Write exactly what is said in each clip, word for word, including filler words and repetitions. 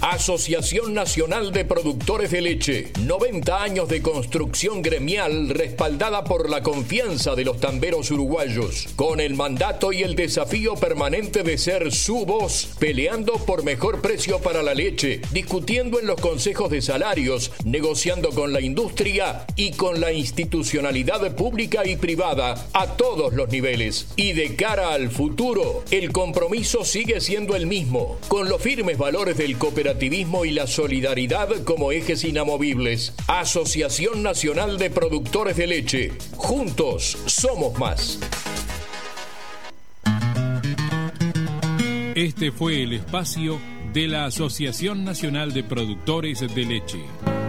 Asociación Nacional de Productores de Leche. noventa años de construcción gremial respaldada por la confianza de los tamberos uruguayos, con el mandato y el desafío permanente de ser su voz, peleando por mejor precio para la leche, discutiendo en los consejos de salarios, negociando con la industria y con la institucionalidad pública y privada a todos los niveles. Y de cara al futuro, el compromiso sigue siendo el mismo, con los firmes valores del cooperativismo y la solidaridad como ejes inamovibles. Asociación Nacional de Productores de Leche. Juntos somos más. Este fue el espacio de la Asociación Nacional de Productores de Leche.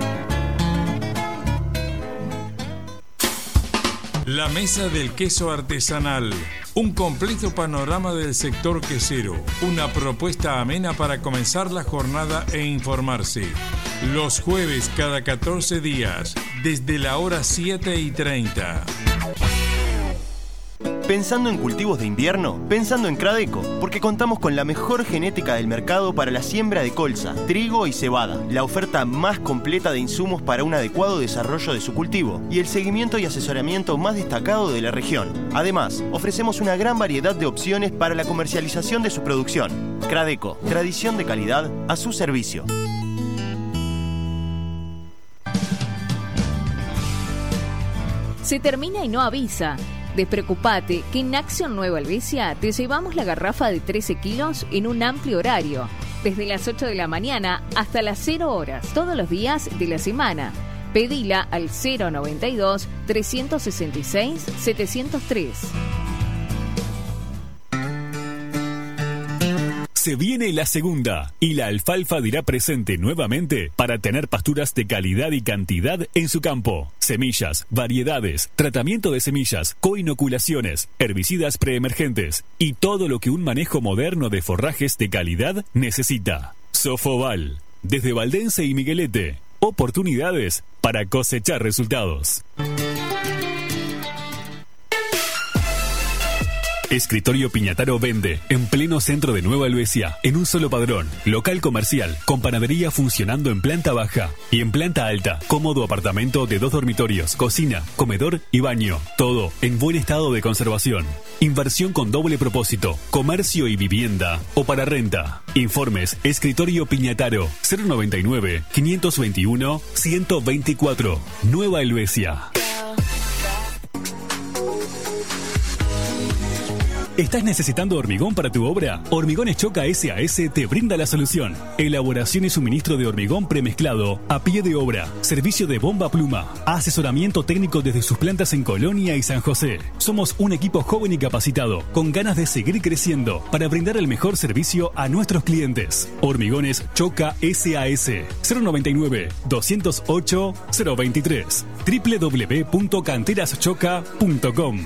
La Mesa del Queso Artesanal. Un completo panorama del sector quesero. Una propuesta amena para comenzar la jornada e informarse. Los jueves cada catorce días, desde la hora siete y treinta. ¿Pensando en cultivos de invierno? Pensando en Cradeco, porque contamos con la mejor genética del mercado para la siembra de colza, trigo y cebada, la oferta más completa de insumos para un adecuado desarrollo de su cultivo y el seguimiento y asesoramiento más destacado de la región. Además, ofrecemos una gran variedad de opciones para la comercialización de su producción. Cradeco, tradición de calidad a su servicio. Se termina y no avisa. Despreocupate que en Acción Nueva Helvecia te llevamos la garrafa de trece kilos en un amplio horario, desde las ocho de la mañana hasta las cero horas, todos los días de la semana. Pedila al cero noventa y dos, trescientos sesenta y seis, setecientos tres. Se viene la segunda y la alfalfa dirá presente nuevamente para tener pasturas de calidad y cantidad en su campo. Semillas, variedades, tratamiento de semillas, coinoculaciones, herbicidas preemergentes y todo lo que un manejo moderno de forrajes de calidad necesita. Sofoval, desde Valdense y Miguelete. Oportunidades para cosechar resultados. Escritorio Piñataro vende, en pleno centro de Nueva Helvecia, en un solo padrón, local comercial, con panadería funcionando en planta baja y en planta alta, cómodo apartamento de dos dormitorios, cocina, comedor y baño, todo en buen estado de conservación. Inversión con doble propósito, comercio y vivienda o para renta. Informes, Escritorio Piñataro, cero noventa y nueve, quinientos veintiuno, ciento veinticuatro, Nueva Helvecia. ¿Estás necesitando hormigón para tu obra? Hormigones Choca S A S te brinda la solución. Elaboración y suministro de hormigón premezclado a pie de obra. Servicio de bomba pluma. Asesoramiento técnico desde sus plantas en Colonia y San José. Somos un equipo joven y capacitado, con ganas de seguir creciendo para brindar el mejor servicio a nuestros clientes. Hormigones Choca S A S. cero noventa y nueve, doscientos ocho, cero veintitrés. doble u doble u doble u punto canteras choca punto com.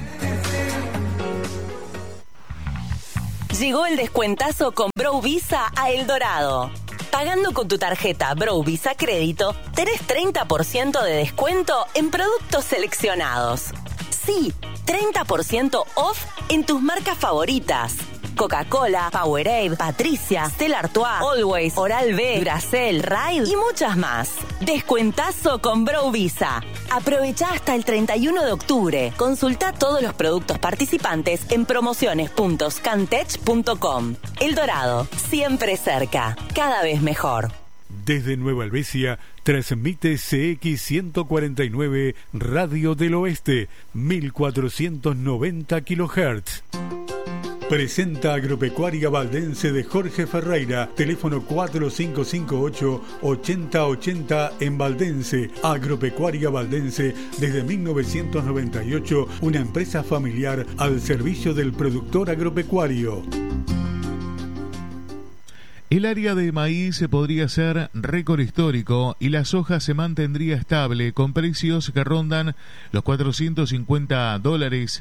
Llegó el descuentazo con Brow Visa a El Dorado. Pagando con tu tarjeta Brow Visa Crédito, tenés treinta por ciento de descuento en productos seleccionados. Sí, treinta por ciento off en tus marcas favoritas. Coca-Cola, Powerade, Patricia, Stella Artois, Always, Oral-B, Duracell, Ride y muchas más. Descuentazo con Brow Visa. Aprovecha hasta el treinta y uno de octubre. Consulta todos los productos participantes en promociones punto scantech punto com. El Dorado, siempre cerca, cada vez mejor. Desde Nueva Helvecia, transmite C X ciento cuarenta y nueve Radio del Oeste, mil cuatrocientos noventa kilohertz. Presenta Agropecuaria Valdense de Jorge Ferreira, teléfono cuatro cinco cinco ocho, ochenta ochenta en Valdense. Agropecuaria Valdense desde mil novecientos noventa y ocho, una empresa familiar al servicio del productor agropecuario. El área de maíz podría ser récord histórico y la soja se mantendría estable con precios que rondan los cuatrocientos cincuenta dólares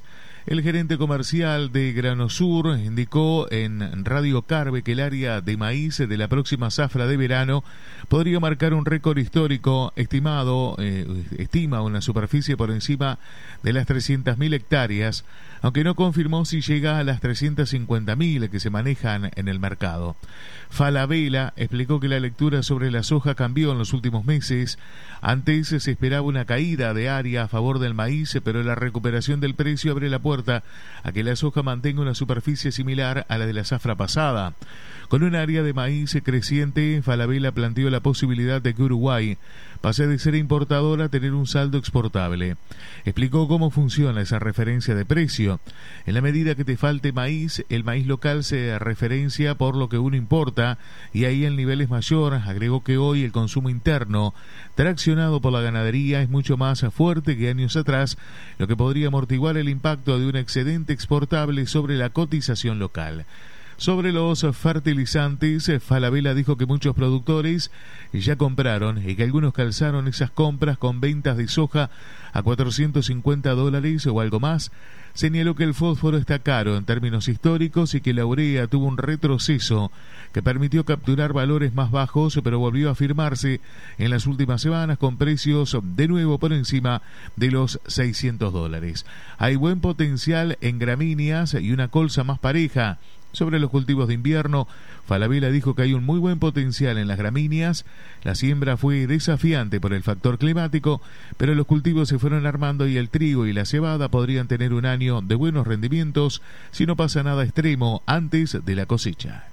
El gerente comercial de Granosur indicó en Radio Carve que el área de maíz de la próxima zafra de verano podría marcar un récord histórico estimado, eh, estima una superficie por encima de las trescientas mil hectáreas, aunque no confirmó si llega a las trescientas cincuenta mil que se manejan en el mercado. Falabella explicó que la lectura sobre la soja cambió en los últimos meses. Antes se esperaba una caída de área a favor del maíz, pero la recuperación del precio abre la puerta a que la soja mantenga una superficie similar a la de la zafra pasada. Con un área de maíz creciente, Falabella planteó la posibilidad de que Uruguay pase de ser importador a tener un saldo exportable. Explicó cómo funciona esa referencia de precio. En la medida que te falte maíz, el maíz local se referencia por lo que uno importa y ahí el nivel es mayor. Agregó que hoy el consumo interno, traccionado por la ganadería, es mucho más fuerte que años atrás, lo que podría amortiguar el impacto de un excedente exportable sobre la cotización local. Sobre los fertilizantes, Falabella dijo que muchos productores ya compraron y que algunos calzaron esas compras con ventas de soja a cuatrocientos cincuenta dólares o algo más. Señaló que el fósforo está caro en términos históricos y que la urea tuvo un retroceso que permitió capturar valores más bajos, pero volvió a firmarse en las últimas semanas con precios de nuevo por encima de los seiscientos dólares. Hay buen potencial en gramíneas y una colza más pareja. Sobre los cultivos de invierno, Falabella dijo que hay un muy buen potencial en las gramíneas. La siembra fue desafiante por el factor climático, pero los cultivos se fueron armando y el trigo y la cebada podrían tener un año de buenos rendimientos si no pasa nada extremo antes de la cosecha.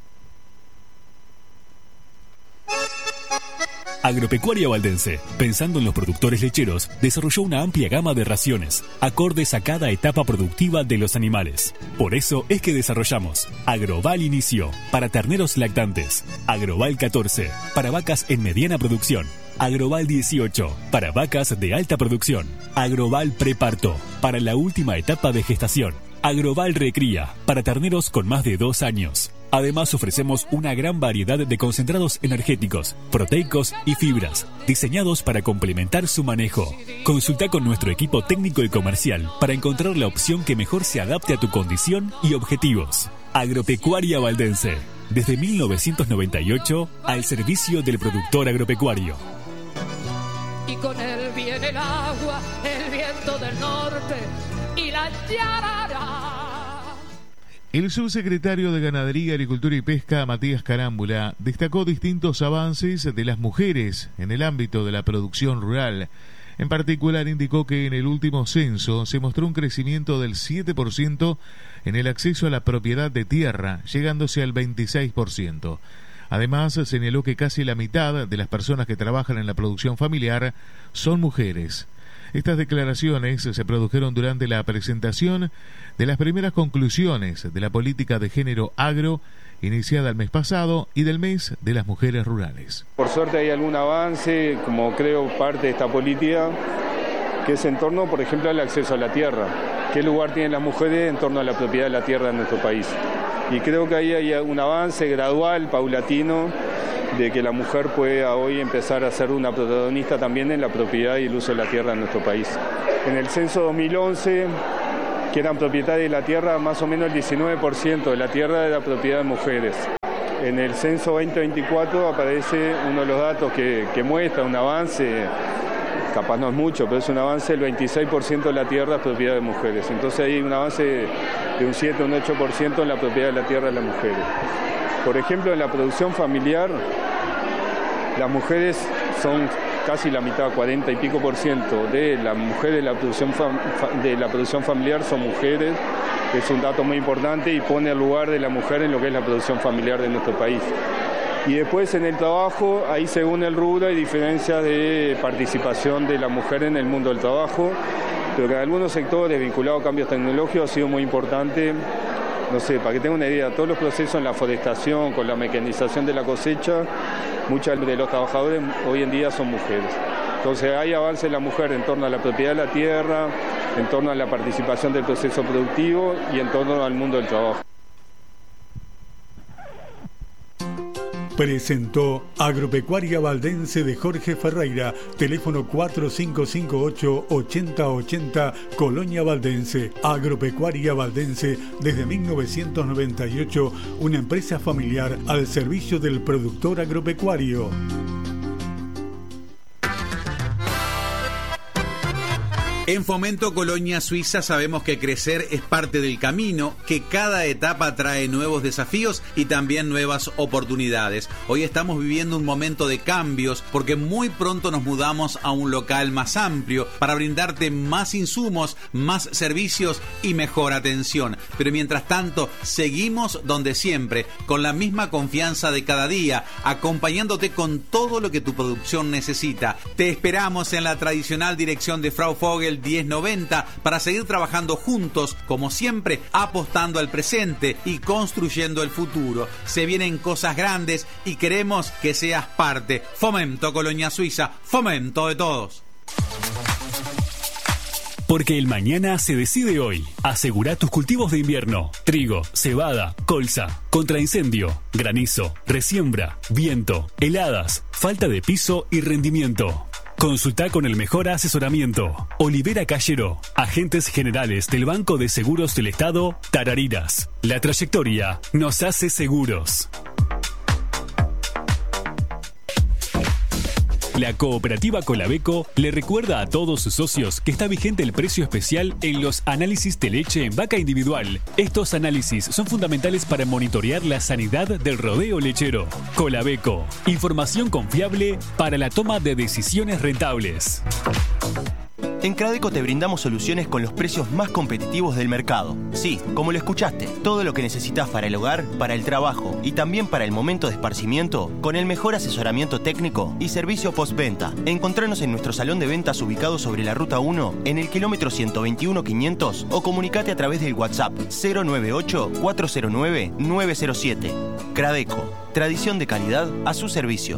Agropecuaria Valdense, pensando en los productores lecheros, desarrolló una amplia gama de raciones, acordes a cada etapa productiva de los animales. Por eso es que desarrollamos Agroval Inicio, para terneros lactantes, Agroval catorce, para vacas en mediana producción, Agroval dieciocho, para vacas de alta producción, Agroval Preparto, para la última etapa de gestación, Agroval Recría, para terneros con más de dos años. Además ofrecemos una gran variedad de concentrados energéticos, proteicos y fibras, diseñados para complementar su manejo. Consulta con nuestro equipo técnico y comercial para encontrar la opción que mejor se adapte a tu condición y objetivos. Agropecuaria Valdense, desde mil novecientos noventa y ocho al servicio del productor agropecuario. Y con él viene el agua, el viento del norte y la yarara. El subsecretario de Ganadería, Agricultura y Pesca, Matías Carámbula, destacó distintos avances de las mujeres en el ámbito de la producción rural. En particular, indicó que en el último censo se mostró un crecimiento del siete por ciento en el acceso a la propiedad de tierra, llegándose al veintiséis por ciento. Además, señaló que casi la mitad de las personas que trabajan en la producción familiar son mujeres. Estas declaraciones se produjeron durante la presentación de las primeras conclusiones de la política de género agro iniciada el mes pasado y del mes de las mujeres rurales. Por suerte hay algún avance, como creo parte de esta política, que es en torno, por ejemplo, al acceso a la tierra. ¿Qué lugar tienen las mujeres en torno a la propiedad de la tierra en nuestro país? Y creo que ahí hay un avance gradual, paulatino, de que la mujer pueda hoy empezar a ser una protagonista también en la propiedad y el uso de la tierra en nuestro país. En el censo dos mil once, que eran propietarias de la tierra, más o menos el diecinueve por ciento de la tierra era propiedad de mujeres. En el censo veinte veinticuatro aparece uno de los datos que, que muestra un avance, capaz no es mucho, pero es un avance, el veintiséis por ciento de la tierra es propiedad de mujeres. Entonces hay un avance de un siete, un ocho por ciento en la propiedad de la tierra de las mujeres. Por ejemplo, en la producción familiar, las mujeres son casi la mitad, cuarenta y pico por ciento de las mujeres de la producción de la producción familiar son mujeres. Es un dato muy importante y pone el lugar de la mujer en lo que es la producción familiar de nuestro país. Y después en el trabajo, ahí según el rubro hay diferencias de participación de la mujer en el mundo del trabajo, pero que en algunos sectores vinculados a cambios tecnológicos ha sido muy importante. No sé, para que tengan una idea, todos los procesos en la forestación, con la mecanización de la cosecha, muchos de los trabajadores hoy en día son mujeres. Entonces hay avance de la mujer en torno a la propiedad de la tierra, en torno a la participación del proceso productivo y en torno al mundo del trabajo. Presentó Agropecuaria Valdense de Jorge Ferreira, teléfono cuatro cinco cinco ocho, ochenta ochenta, Colonia Valdense. Agropecuaria Valdense desde mil novecientos noventa y ocho, una empresa familiar al servicio del productor agropecuario. En Fomento Colonia Suiza sabemos que crecer es parte del camino, que cada etapa trae nuevos desafíos y también nuevas oportunidades. Hoy estamos viviendo un momento de cambios porque muy pronto nos mudamos a un local más amplio para brindarte más insumos, más servicios y mejor atención. Pero mientras tanto, seguimos donde siempre, con la misma confianza de cada día, acompañándote con todo lo que tu producción necesita. Te esperamos en la tradicional dirección de Frau Vogel diez noventa para seguir trabajando juntos, como siempre, apostando al presente y construyendo el futuro. Se vienen cosas grandes y queremos que seas parte. Fomento Colonia Suiza, fomento de todos. Porque el mañana se decide hoy. Asegura tus cultivos de invierno: trigo, cebada, colza, contra incendio, granizo, resiembra, viento, heladas, falta de piso y rendimiento. Consulta con el mejor asesoramiento. Olivera Callero, agentes generales del Banco de Seguros del Estado, Tarariras. La trayectoria nos hace seguros. La cooperativa Colabeco le recuerda a todos sus socios que está vigente el precio especial en los análisis de leche en vaca individual. Estos análisis son fundamentales para monitorear la sanidad del rodeo lechero. Colabeco, información confiable para la toma de decisiones rentables. En Cradeco te brindamos soluciones con los precios más competitivos del mercado. Sí, como lo escuchaste, todo lo que necesitas para el hogar, para el trabajo y también para el momento de esparcimiento, con el mejor asesoramiento técnico y servicio postventa. Encontranos en nuestro salón de ventas ubicado sobre la Ruta uno, en el kilómetro ciento veintiuno quinientos, o comunicate a través del WhatsApp cero nueve ocho, cuatro cero nueve, nueve cero siete. Cradeco, tradición de calidad a su servicio.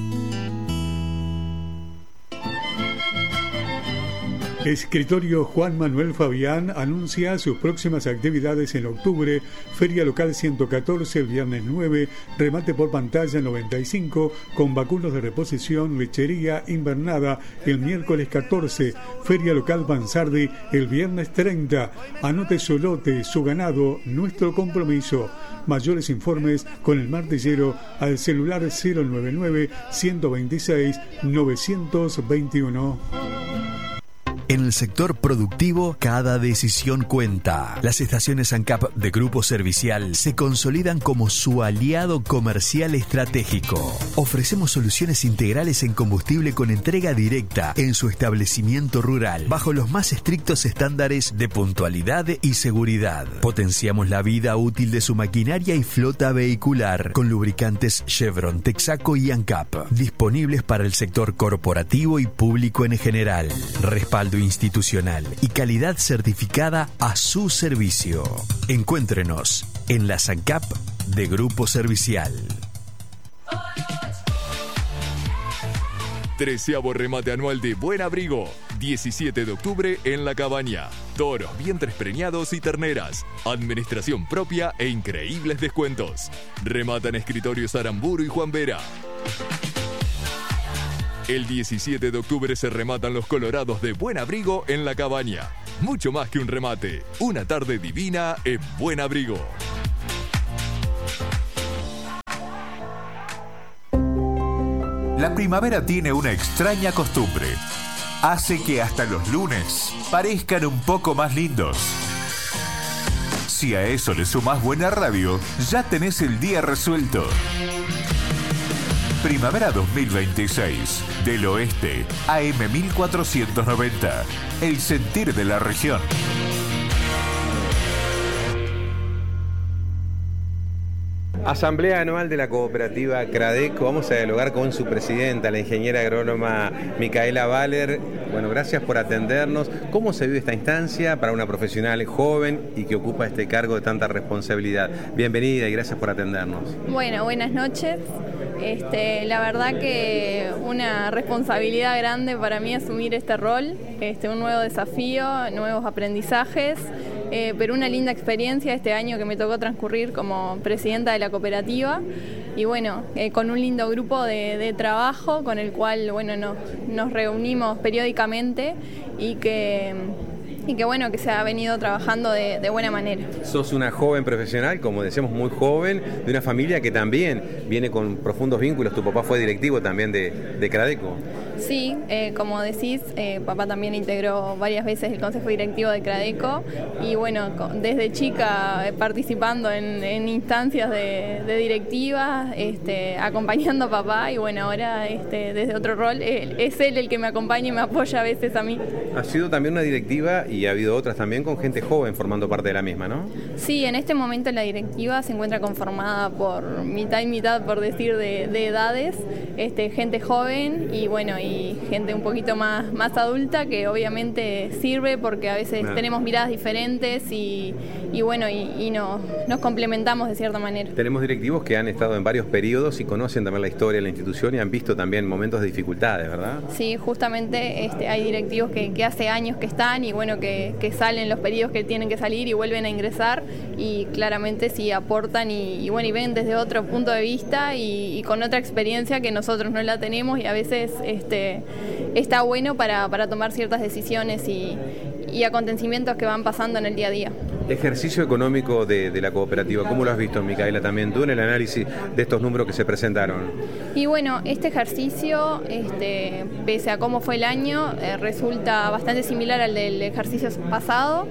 Escritorio Juan Manuel Fabián anuncia sus próximas actividades en octubre: Feria Local ciento catorce el viernes nueve, remate por pantalla noventa y cinco, con vacunos de reposición, lechería, invernada el miércoles catorce, Feria Local Bansardi el viernes treinta. Anote su lote, su ganado, nuestro compromiso. Mayores informes con el martillero al celular cero nueve nueve, ciento veintiséis, novecientos veintiuno. En el sector productivo, cada decisión cuenta. Las estaciones ANCAP de Grupo Servicial se consolidan como su aliado comercial estratégico. Ofrecemos soluciones integrales en combustible con entrega directa en su establecimiento rural, bajo los más estrictos estándares de puntualidad y seguridad. Potenciamos la vida útil de su maquinaria y flota vehicular con lubricantes Chevron, Texaco y ANCAP, disponibles para el sector corporativo y público en general. Respaldo institucional y calidad certificada a su servicio. Encuéntrenos en la ANCAP de Grupo Servicial. Treceavo remate anual de Buen Abrigo, diecisiete de octubre en La Cabaña. Toros, vientres preñados y terneras. Administración propia e increíbles descuentos. Rematan escritorios Aramburu y Juan Vera. El diecisiete de octubre se rematan los colorados de Buen Abrigo en La Cabaña. Mucho más que un remate, una tarde divina en Buen Abrigo. La primavera tiene una extraña costumbre. Hace que hasta los lunes parezcan un poco más lindos. Si a eso le sumás buena radio, ya tenés el día resuelto. Primavera dos mil veintiséis, del Oeste, A M mil cuatrocientos noventa, el sentir de la región. Asamblea anual de la cooperativa Cradeco. Vamos a dialogar con su presidenta, la ingeniera agrónoma Micaela Valer. Bueno, gracias por atendernos. ¿Cómo se vive esta instancia para una profesional joven y que ocupa este cargo de tanta responsabilidad? Bienvenida y gracias por atendernos. Bueno, buenas noches. Este, la verdad que una responsabilidad grande para mí asumir este rol, este, un nuevo desafío, nuevos aprendizajes, eh, pero una linda experiencia este año que me tocó transcurrir como presidenta de la cooperativa. y bueno, eh, con un lindo grupo de, de trabajo con el cual bueno, no, nos reunimos periódicamente y que... y que bueno, que se ha venido trabajando de, de buena manera. Sos una joven profesional, como decíamos, muy joven, de una familia que también viene con profundos vínculos. Tu papá fue directivo también de, de Cradeco. Sí, eh, como decís, eh, papá también integró varias veces el consejo directivo de Cradeco y bueno, desde chica eh, participando en, en instancias de, de directivas, este, acompañando a papá y bueno, ahora este, desde otro rol, eh, es él el que me acompaña y me apoya a veces a mí. Ha sido también una directiva y ha habido otras también con gente joven formando parte de la misma, ¿no? Sí, en este momento la directiva se encuentra conformada por mitad y mitad, por decir, de, de edades, este, gente joven y bueno, y gente un poquito más, más adulta que obviamente sirve porque a veces claro. tenemos miradas diferentes y, y bueno, y, y nos, nos complementamos de cierta manera. Tenemos directivos que han estado en varios periodos y conocen también la historia de la institución y han visto también momentos de dificultades, ¿verdad? Sí, justamente este, hay directivos que, que hace años que están y bueno, que, que salen los periodos que tienen que salir y vuelven a ingresar y claramente sí aportan y, y bueno, y ven desde otro punto de vista y, y con otra experiencia que nosotros no la tenemos y a veces este, está bueno para, para tomar ciertas decisiones y, y acontecimientos que van pasando en el día a día. Ejercicio económico de, de la cooperativa, ¿cómo lo has visto, Micaela, también tú en el análisis de estos números que se presentaron? Y bueno, este ejercicio, este, pese a cómo fue el año, eh, resulta bastante similar al del ejercicio pasado.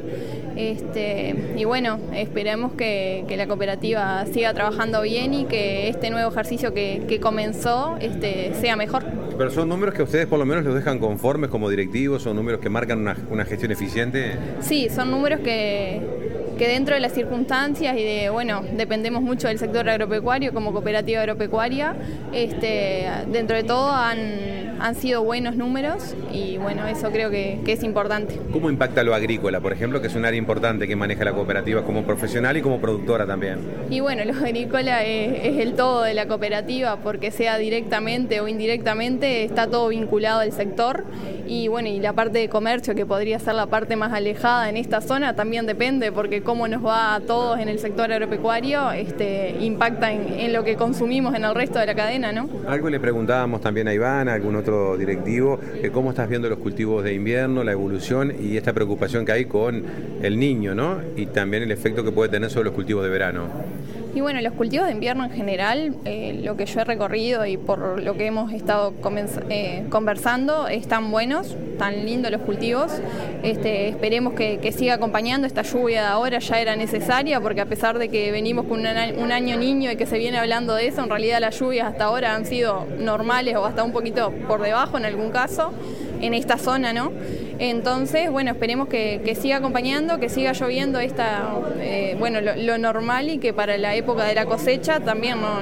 Este, y bueno, esperemos que, que la cooperativa siga trabajando bien y que este nuevo ejercicio que, que comenzó este, sea mejor. Pero son números que ustedes por lo menos los dejan conformes como directivos, son números que marcan una, una gestión eficiente. Sí, son números que, que dentro de las circunstancias y de, bueno, dependemos mucho del sector agropecuario como cooperativa agropecuaria, este, dentro de todo han, han sido buenos números y bueno, eso creo que, que es importante. ¿Cómo impacta lo agrícola, por ejemplo, que es un área importante que maneja la cooperativa como profesional y como productora también? Y bueno, lo agrícola es, es el todo de la cooperativa porque sea directamente o indirectamente está todo vinculado al sector y bueno, y la parte de comercio que podría ser la parte más alejada en esta zona también depende porque cómo nos va a todos en el sector agropecuario este, impacta en, en lo que consumimos en el resto de la cadena, ¿no? Algo le preguntábamos también a Iván, a algún otro directivo, eh, cómo estás viendo los cultivos de invierno, la evolución y esta preocupación que hay con el niño, ¿no? Y también el efecto que puede tener sobre los cultivos de verano. Y bueno, los cultivos de invierno en general, eh, lo que yo he recorrido y por lo que hemos estado eh, conversando, están buenos, están lindos los cultivos. Este, esperemos que, que siga acompañando. Esta lluvia de ahora ya era necesaria porque a pesar de que venimos con una, un año niño y que se viene hablando de eso, en realidad las lluvias hasta ahora han sido normales o hasta un poquito por debajo en algún caso, en esta zona, ¿no? Entonces, bueno, esperemos que, que siga acompañando, que siga lloviendo esta, eh, bueno, lo, lo normal y que para la época de la cosecha también no,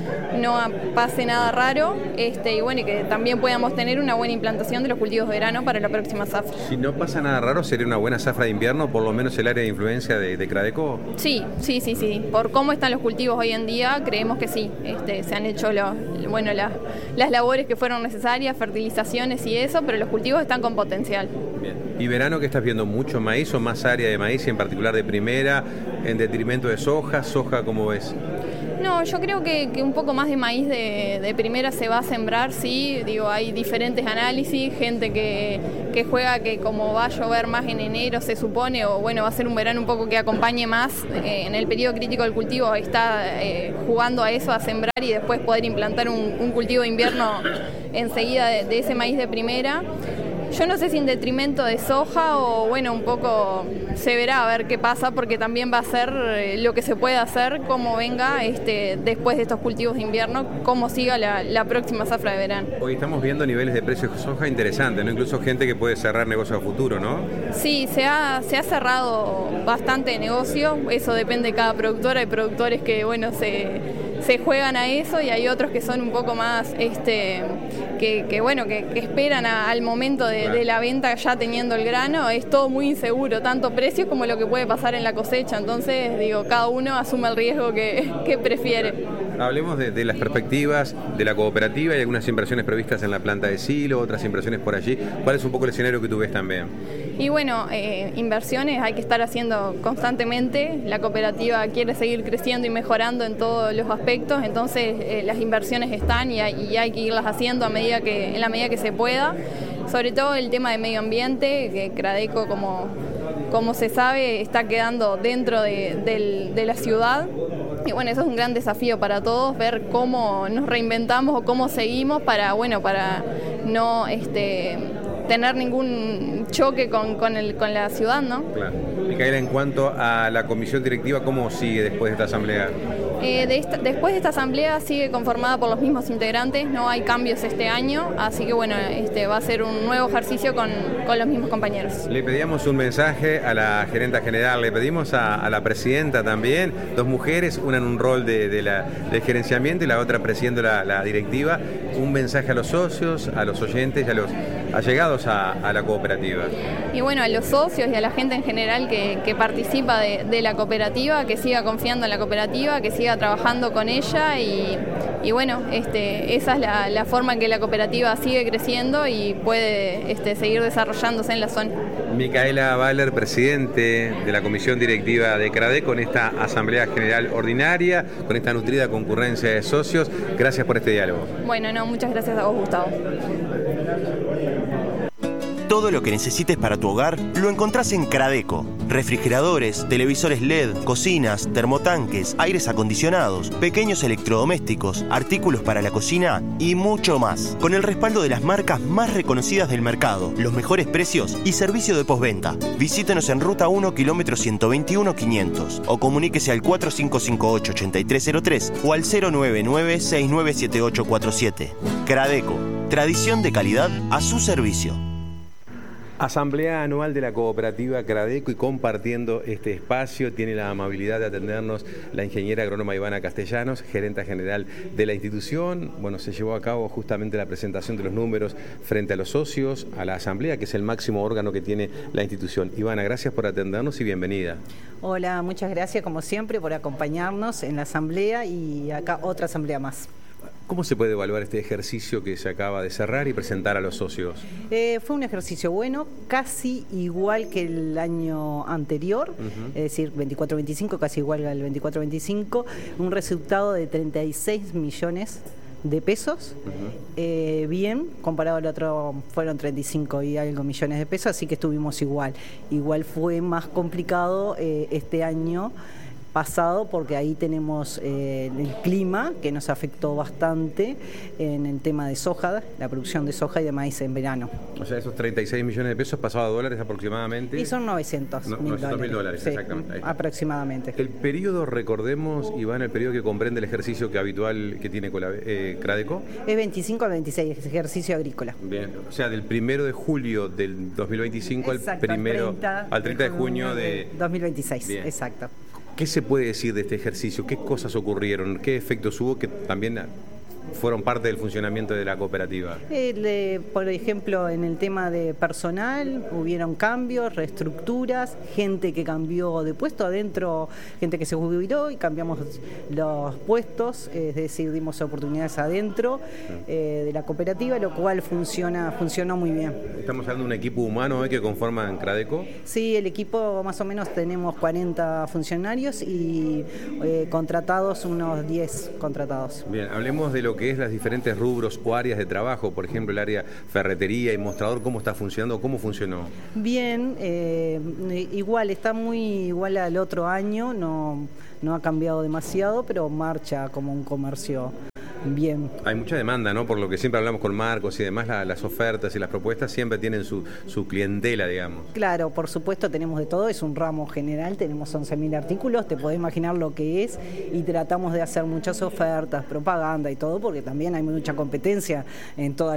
no pase nada raro este, y bueno, y que también podamos tener una buena implantación de los cultivos de verano para la próxima zafra. Si no pasa nada raro, ¿sería una buena zafra de invierno, por lo menos el área de influencia de, de Cradeco? Sí, sí, sí, sí. Por cómo están los cultivos hoy en día, creemos que sí. Este, se han hecho los, bueno, la, las labores que fueron necesarias, fertilizaciones y eso, pero los cultivos están con potencial. Bien. ¿Y verano que estás viendo mucho maíz o más área de maíz, en particular de primera, en detrimento de soja? ¿Soja cómo ves? No, yo creo que, que un poco más de maíz de, de primera se va a sembrar, sí, digo, hay diferentes análisis, gente que, que juega que como va a llover más en enero se supone, o bueno, va a ser un verano un poco que acompañe más, eh, en el periodo crítico del cultivo está eh, jugando a eso, a sembrar y después poder implantar un, un cultivo de invierno enseguida de, de ese maíz de primera. Yo no sé si en detrimento de soja o bueno, un poco se verá a ver qué pasa porque también va a ser lo que se puede hacer, cómo venga este, después de estos cultivos de invierno, cómo siga la, la próxima zafra de verano. Hoy estamos viendo niveles de precios de soja interesantes, ¿no? Incluso gente que puede cerrar negocios a futuro, ¿no? Sí, se ha, se ha cerrado bastante negocio, eso depende de cada productora, hay productores que bueno, se... se juegan a eso y hay otros que son un poco más este que, que bueno que, que esperan a, al momento de, de la venta ya teniendo el grano. Es todo muy inseguro, tanto precios como lo que puede pasar en la cosecha, entonces digo, cada uno asume el riesgo que, que prefiere. Hablemos de, de las perspectivas de la cooperativa. Hay algunas inversiones previstas en la planta de silo, otras inversiones por allí. ¿Cuál es un poco el escenario que tú ves también? Y bueno, eh, inversiones hay que estar haciendo constantemente. La cooperativa quiere seguir creciendo y mejorando en todos los aspectos, entonces eh, las inversiones están y hay, y hay que irlas haciendo a medida que, en la medida que se pueda. Sobre todo el tema de medio ambiente, que Cradeco, como, como se sabe, está quedando dentro de, de, de la ciudad. Y bueno, eso es un gran desafío para todos, ver cómo nos reinventamos o cómo seguimos para, bueno, para no este, tener ningún choque con, con, el, con la ciudad, ¿no? Claro. Micaela, en cuanto a la comisión directiva, ¿cómo sigue después de esta asamblea? Eh, de esta, después de esta asamblea sigue conformada por los mismos integrantes, no hay cambios este año, así que bueno, este va a ser un nuevo ejercicio con, con los mismos compañeros. Le pedíamos un mensaje a la gerenta general, le pedimos a, a la presidenta también, dos mujeres, una en un rol de, de la, del gerenciamiento y la otra presidiendo la, la directiva, un mensaje a los socios, a los oyentes y a los allegados a, a la cooperativa. Y bueno, a los socios y a la gente en general que, que participa de, de la cooperativa, que siga confiando en la cooperativa, que siga trabajando con ella y, y bueno, este, esa es la, la forma en que la cooperativa sigue creciendo y puede este, seguir desarrollándose en la zona. Micaela Baller, presidente de la comisión directiva de Cradeco, con esta asamblea general ordinaria, con esta nutrida concurrencia de socios, gracias por este diálogo. Bueno, no, muchas gracias a vos, Gustavo. Todo lo que necesites para tu hogar lo encontrás en Cradeco. Refrigeradores, televisores L E D, cocinas, termotanques, aires acondicionados, pequeños electrodomésticos, artículos para la cocina y mucho más. Con el respaldo de las marcas más reconocidas del mercado, los mejores precios y servicio de postventa. Visítenos en Ruta uno, kilómetro ciento veintiuno, quinientos o comuníquese al cuatro cinco cinco ocho, ocho tres cero tres o al cero nueve nueve, seis nueve siete ocho cuatro siete. Cradeco, tradición de calidad a su servicio. Asamblea anual de la cooperativa Cradeco, y compartiendo este espacio tiene la amabilidad de atendernos la ingeniera agrónoma Ivana Castellanos, gerenta general de la institución. Bueno, se llevó a cabo justamente la presentación de los números frente a los socios, a la asamblea, que es el máximo órgano que tiene la institución. Ivana, gracias por atendernos y bienvenida. Hola, muchas gracias como siempre por acompañarnos en la asamblea y acá otra asamblea más. ¿Cómo se puede evaluar este ejercicio que se acaba de cerrar y presentar a los socios? Eh, fue un ejercicio bueno, casi igual que el año anterior, uh-huh. Es decir, veinticuatro veinticinco, casi igual al veinticuatro veinticinco, un resultado de treinta y seis millones de pesos, uh-huh. eh, bien, comparado al otro fueron treinta y cinco y algo millones de pesos, así que estuvimos igual. Igual fue más complicado eh, este año pasado porque ahí tenemos eh, el clima que nos afectó bastante en el tema de soja, la producción de soja y de maíz en verano. O sea, esos treinta y seis millones de pesos pasados a dólares aproximadamente. Y son novecientos mil dólares. dólares, sí, exactamente. Aproximadamente. El periodo, recordemos, Iván, el periodo que comprende el ejercicio que habitual que tiene eh, Cradeco. Es veinticinco al veintiséis, es ejercicio agrícola. Bien, o sea, del primero de julio del dos mil veinticinco exacto, al primero al treinta, al treinta de junio de dos mil veintiséis. Bien. Exacto. ¿Qué se puede decir de este ejercicio? ¿Qué cosas ocurrieron? ¿Qué efectos hubo que también fueron parte del funcionamiento de la cooperativa? Eh, le, por ejemplo, en el tema de personal, hubieron cambios, reestructuras, gente que cambió de puesto adentro, gente que se jubiló y cambiamos los puestos, es decir, dimos oportunidades adentro eh, de la cooperativa, lo cual funciona funcionó muy bien. ¿Estamos hablando de un equipo humano eh, que conforman Cradeco? Sí, el equipo más o menos tenemos cuarenta funcionarios y eh, contratados unos diez contratados. Bien, hablemos de lo que es las diferentes rubros o áreas de trabajo, por ejemplo el área ferretería y mostrador, ¿cómo está funcionando? ¿Cómo funcionó? Bien, eh, igual, está muy igual al otro año, no, no ha cambiado demasiado, pero marcha como un comercio bien. Hay mucha demanda, ¿no? Por lo que siempre hablamos con Marcos y demás, la, las ofertas y las propuestas siempre tienen su, su clientela, digamos. Claro, por supuesto tenemos de todo, es un ramo general, tenemos once mil artículos, te podés imaginar lo que es y tratamos de hacer muchas ofertas, propaganda y todo, porque también hay mucha competencia en toda